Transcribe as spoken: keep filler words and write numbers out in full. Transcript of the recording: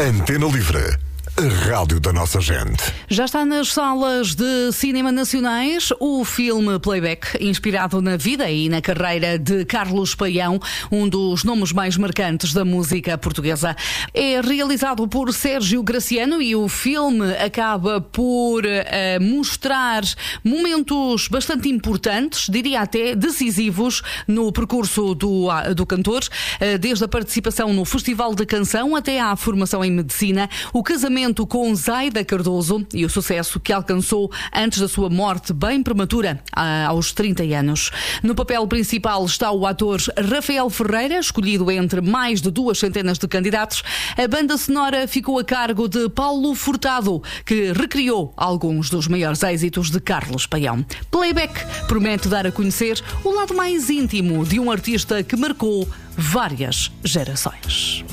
Antena Livre, a rádio da nossa gente. Já está nas salas de cinema nacionais o filme Playback, inspirado na vida e na carreira de Carlos Paião, um dos nomes mais marcantes da música portuguesa. É realizado por Sérgio Graciano e o filme acaba por uh, mostrar momentos bastante importantes, diria até decisivos, no percurso do, do cantor, uh, desde a participação no Festival da Canção até à formação em medicina, o casamento com Zaida Cardoso e o sucesso que alcançou antes da sua morte bem prematura, aos trinta anos. No papel principal está o ator Rafael Ferreira, escolhido entre mais de duas centenas de candidatos. A banda sonora ficou a cargo de Paulo Furtado, que recriou alguns dos maiores êxitos de Carlos Paião. Playback promete dar a conhecer o lado mais íntimo de um artista que marcou várias gerações.